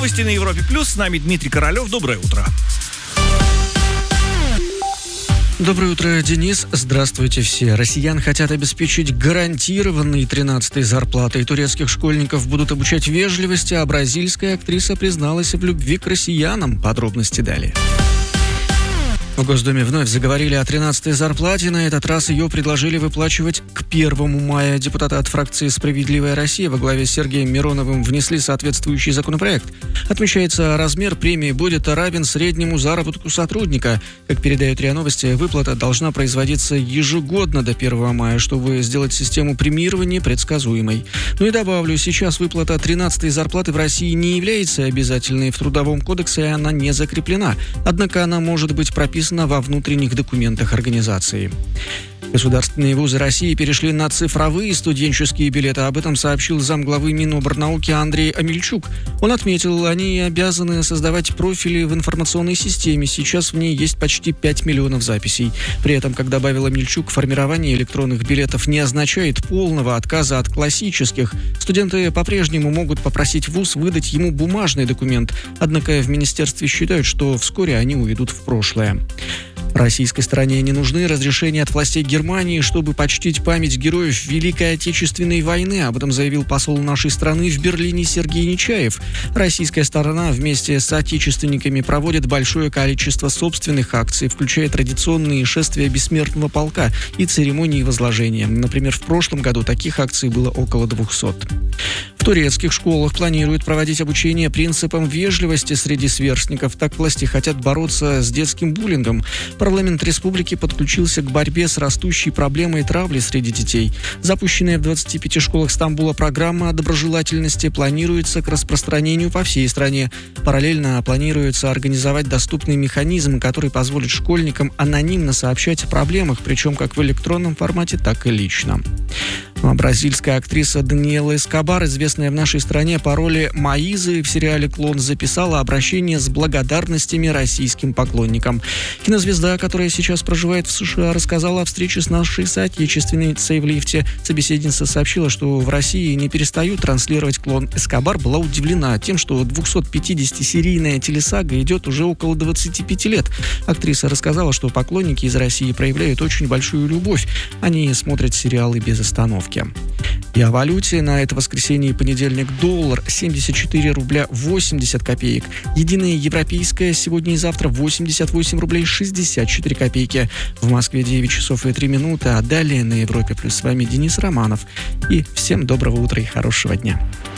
Новости на Европе Плюс. С нами Дмитрий Королев. Доброе утро. Доброе утро, Денис. Здравствуйте все. Россиян хотят обеспечить гарантированной 13-й зарплатой. Турецких школьников будут обучать вежливости, а бразильская актриса призналась в любви к россиянам. Подробности далее. В Госдуме вновь заговорили о 13-й зарплате. На этот раз ее предложили выплачивать к 1 мая. Депутаты от фракции «Справедливая Россия» во главе с Сергеем Мироновым внесли соответствующий законопроект. Отмечается, размер премии будет равен среднему заработку сотрудника. Как передает РИА Новости, выплата должна производиться ежегодно до 1 мая, чтобы сделать систему премирования предсказуемой. Ну и добавлю, сейчас выплата 13-й зарплаты в России не является обязательной в Трудовом кодексе, и она не закреплена. Однако она может быть прописана во внутренних документах организации. Государственные вузы России перешли на цифровые студенческие билеты. Об этом сообщил замглавы Миноборнауки Андрей Амельчук. Он отметил, они обязаны создавать профили в информационной системе. Сейчас в ней есть почти 5 миллионов записей. При этом, как добавил Амельчук, формирование электронных билетов не означает полного отказа от классических. Студенты по-прежнему могут попросить вуз выдать ему бумажный документ. Однако в министерстве считают, что вскоре они уйдут в прошлое. Российской стороне не нужны разрешения от властей Германии, чтобы почтить память героев Великой Отечественной войны. Об этом заявил посол нашей страны в Берлине Сергей Нечаев. Российская сторона вместе с соотечественниками проводит большое количество собственных акций, включая традиционные шествия бессмертного полка и церемонии возложения. Например, в прошлом году таких акций было около 200. В турецких школах планируют проводить обучение принципам вежливости среди сверстников. Так власти хотят бороться с детским буллингом. Парламент республики подключился к борьбе с растущей проблемой травли среди детей. Запущенная в 25 школах Стамбула программа доброжелательности планируется к распространению по всей стране. Параллельно планируется организовать доступный механизм, который позволит школьникам анонимно сообщать о проблемах, причем как в электронном формате, так и лично. Бразильская актриса Даниэла Эскобар, известная в нашей стране по роли Маизы в сериале «Клон», записала обращение с благодарностями российским поклонникам. Кинозвезда, которая сейчас проживает в США, рассказала о встрече с нашей соотечественницей в лифте. Собеседница сообщила, что в России не перестают транслировать «Клон». Эскобар была удивлена тем, что 250-серийная телесага идет уже около 25 лет. Актриса рассказала, что поклонники из России проявляют очень большую любовь. Они смотрят сериалы без остановки. И о валюте. На это воскресенье и понедельник доллар 74 рубля 80 копеек. Единая европейская сегодня и завтра 88 рублей 64 копейки. В Москве 9 часов и 3 минуты. А далее на Европе Плюс. С вами Денис Романов. И всем доброго утра и хорошего дня.